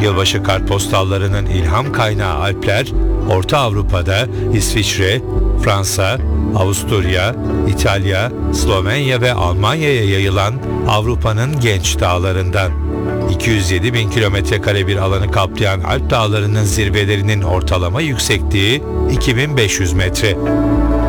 Yılbaşı kartpostallarının ilham kaynağı Alpler, Orta Avrupa'da İsviçre, Fransa, Avusturya, İtalya, Slovenya ve Almanya'ya yayılan Avrupa'nın genç dağlarından. 207 bin kilometrekare bir alanı kaplayan Alp dağlarının zirvelerinin ortalama yüksekliği 2500 metre.